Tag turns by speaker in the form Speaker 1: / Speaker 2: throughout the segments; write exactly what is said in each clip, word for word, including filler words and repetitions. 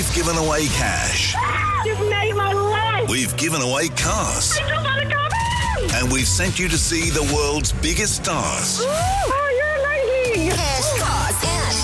Speaker 1: We've given away cash.
Speaker 2: You've made my life.
Speaker 1: We've given away cars.
Speaker 2: I just want to come in.
Speaker 1: And we've sent you to see the world's biggest stars.
Speaker 2: Ooh, oh, you're amazing.
Speaker 3: Cash, cars,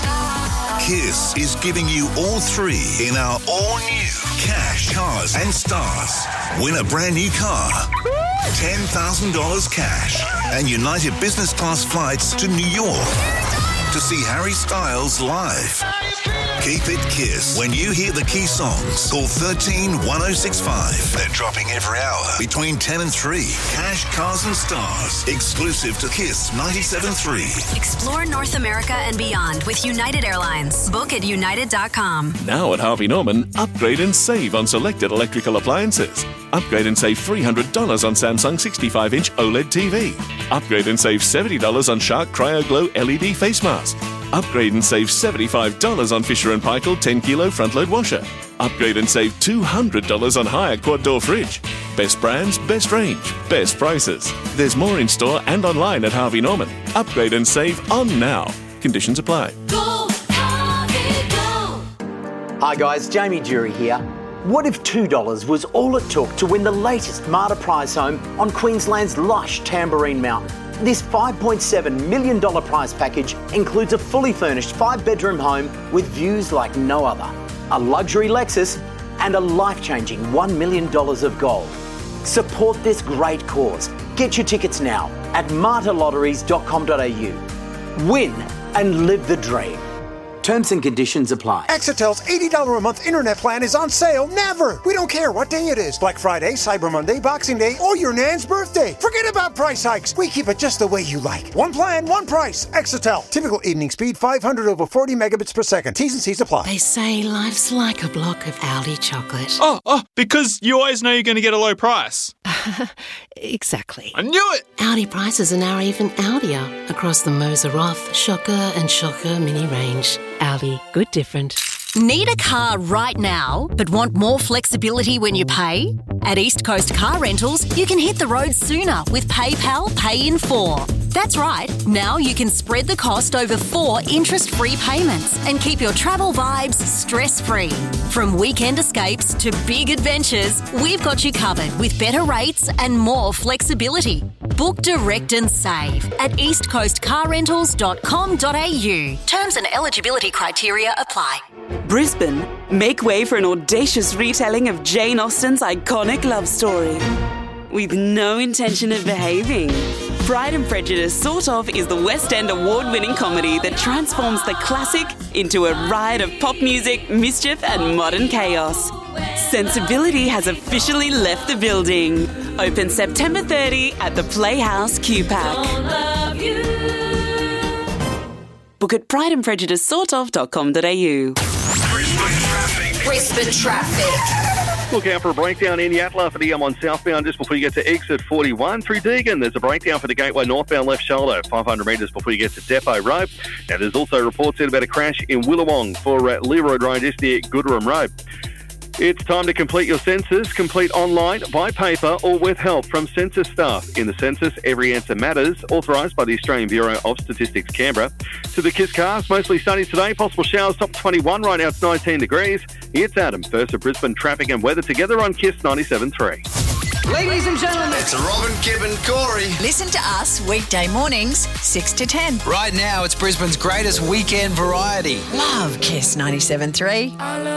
Speaker 3: and
Speaker 1: Kiss is giving you all three in our all-new Cash, Cars and Stars. Win a brand new car, ten thousand dollars cash, and United Business Class flights to New York to see Harry Styles live. Keep it Kiss. When you hear the key songs, call thirteen one oh six five. They're dropping every hour between ten and three. Cash, Cars and Stars. Exclusive to Kiss ninety-seven point three.
Speaker 4: Explore North America and beyond with United Airlines. Book at united dot com.
Speaker 5: Now at Harvey Norman, upgrade and save on selected electrical appliances. Upgrade and save three hundred dollars on Samsung sixty-five inch OLED T V. Upgrade and save seventy dollars on Shark Cryo Glow L E D face mask. Upgrade and save seventy-five dollars on Fisher and Paykel ten kilo front load washer. Upgrade and save two hundred dollars on Hyatt quad door fridge. Best brands, best range, best prices. There's more in store and online at Harvey Norman. Upgrade and save on now. Conditions apply.
Speaker 6: Go, Harvey, go.
Speaker 7: Hi guys, Jamie Jury here. What if two dollars was all it took to win the latest Marta prize home on Queensland's lush Tamborine Mountain? This five point seven million dollars prize package includes a fully furnished five-bedroom home with views like no other, a luxury Lexus, and a life-changing one million dollars of gold. Support this great cause. Get your tickets now at marta lotteries dot com dot a u. Win and live the dream. Terms and conditions apply.
Speaker 8: Exitel's eighty dollars a month internet plan is on sale never. We don't care what day it is. Black Friday, Cyber Monday, Boxing Day, or your Nan's birthday. Forget about price hikes. We keep it just the way you like. One plan, one price. Exitel. Typical evening speed five hundred over forty megabits per second. T's and C's apply.
Speaker 9: They say life's like a block of Aldi chocolate.
Speaker 10: Oh, oh, because you always know you're going to get a low price.
Speaker 9: Exactly.
Speaker 10: I knew it!
Speaker 9: Aldi prices are now even Aldier across the Moser Off, Shocker and Shocker mini range. Aldi, good different.
Speaker 4: Need a car right now, but want more flexibility when you pay? At East Coast Car Rentals, you can hit the road sooner with PayPal Pay in four. That's right, now you can spread the cost over four interest-free payments and keep your travel vibes stress-free. From weekend escapes to big adventures, we've got you covered with better rates and more flexibility. Book direct and save at east coast car rentals dot com dot a u. Terms and eligibility criteria apply.
Speaker 11: Brisbane, make way for an audacious retelling of Jane Austen's iconic love story. With no intention of behaving. Pride and Prejudice Sort Of is the West End award-winning comedy that transforms the classic into a riot of pop music, mischief and modern chaos. Sensibility has officially left the building. Open September thirtieth at the Playhouse Q-Pack. Book at pride and prejudice sort of dot com dot a u.
Speaker 3: Brisbane traffic.
Speaker 12: Look out for a breakdown in Yatala for the M one southbound just before you get to exit forty-one. Through Deagon, there's a breakdown for the Gateway northbound left shoulder, five hundred metres before you get to Depot Road. Now, there's also reports in about a crash in Willawong for uh, Leroy Road just near Gooderham Road. It's time to complete your census. Complete online, by paper, or with help from census staff. In the census, every answer matters. Authorised by the Australian Bureau of Statistics, Canberra. To the Kiss cast, mostly sunny today. Possible showers, top twenty-one. Right now it's nineteen degrees. It's Adam. First of Brisbane traffic and weather together on Kiss ninety-seven point three.
Speaker 13: Ladies and gentlemen,
Speaker 14: it's Robin, Kib and Corey.
Speaker 3: Listen to us weekday mornings, six to ten.
Speaker 14: Right now, it's Brisbane's greatest weekend variety.
Speaker 3: Love Kiss ninety-seven point three.